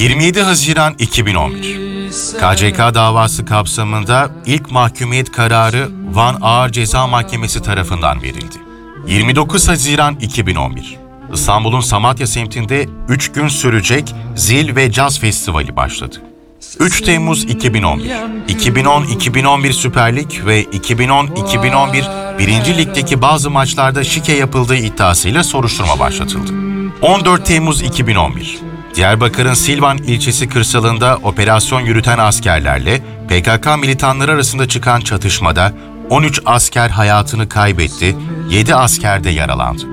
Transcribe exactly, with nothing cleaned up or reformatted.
yirmi yedi Haziran iki bin on bir. K C K davası kapsamında ilk mahkumiyet kararı Van Ağır Ceza Mahkemesi tarafından verildi. yirmi dokuz Haziran iki bin on bir. İstanbul'un Samatya semtinde üç gün sürecek Zil ve Caz Festivali başladı. üç Temmuz iki bin on bir. iki bin on iki bin on bir Süper Lig ve iki bin on iki bin on bir birinci Lig'deki bazı maçlarda şike yapıldığı iddiasıyla soruşturma başlatıldı. on dört Temmuz iki bin on bir. Diyarbakır'ın Silvan ilçesi kırsalında operasyon yürüten askerlerle P K K militanları arasında çıkan çatışmada on üç asker hayatını kaybetti, yedi asker de yaralandı.